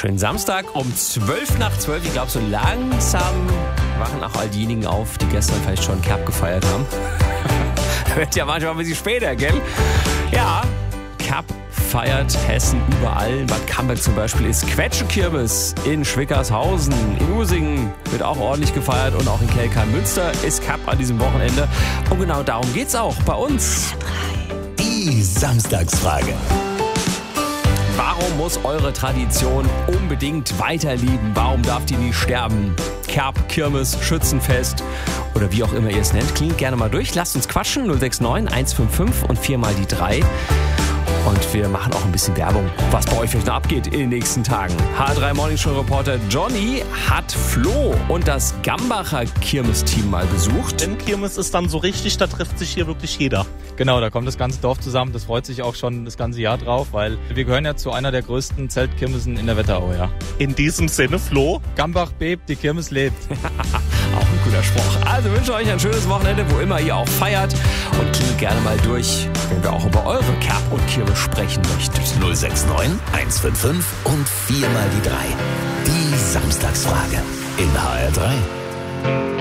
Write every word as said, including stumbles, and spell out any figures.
wunderschönen Samstag um zwölf nach zwölf. Ich glaube, so langsam wachen auch all diejenigen auf, die gestern vielleicht schon Kerb gefeiert haben. Wird ja manchmal ein bisschen später, gell? Ja, Kerb feiert Hessen überall. In Bad Camberg zum Beispiel ist Quetschekirmes. In Schwickershausen, in Usingen wird auch ordentlich gefeiert und auch in Kelkheim-Münster ist Kerb an diesem Wochenende. Und genau darum geht's auch bei uns. Die Samstagsfrage. Warum muss eure Tradition unbedingt weiterleben? Warum darf die nie sterben? Kerb, Kirmes, Schützenfest oder wie auch immer ihr es nennt. Klingt gerne mal durch. Lasst uns quatschen. null sechs neun eins fünf fünf und viermal die drei. Und wir machen auch ein bisschen Werbung, was bei euch vielleicht noch abgeht in den nächsten Tagen. H drei Morning Show Reporter Johnny hat Flo und das Gambacher Kirmes-Team mal besucht. Denn Kirmes ist dann so richtig, da trifft sich hier wirklich jeder. Genau, da kommt das ganze Dorf zusammen. Das freut sich auch schon das ganze Jahr drauf, weil wir gehören ja zu einer der größten Zeltkirmesen in der Wetterau, ja. In diesem Sinne, Flo, Gambach bebt, die Kirmes lebt. Auch ein guter Spruch. Also wünsche euch ein schönes Wochenende, wo immer ihr auch feiert. Und klingt gerne mal durch, wenn wir auch über eure Kerb- und Kirmes sprechen möchtet. null sechs neun eins fünf fünf und viermal die drei. Die Samstagsfrage in H R drei.